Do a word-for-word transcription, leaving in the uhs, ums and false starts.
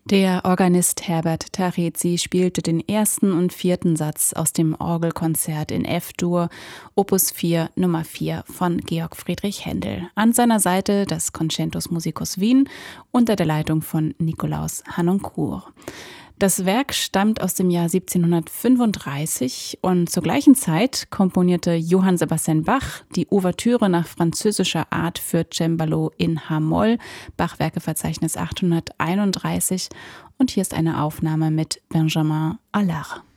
Der Organist Herbert Terezi spielte den ersten und vierten Satz aus dem Orgelkonzert in F-Dur, Opus vier, Nummer vier von Georg Friedrich Händel. An seiner Seite das Concentus Musicus Wien unter der Leitung von Nikolaus Harnoncourt. Das Werk stammt aus dem Jahr siebzehnhundertfünfunddreißig und zur gleichen Zeit komponierte Johann Sebastian Bach die Ouvertüre nach französischer Art für Cembalo in H-Moll, Bachwerkeverzeichnis achthunderteinunddreißig, und hier ist eine Aufnahme mit Benjamin Allard.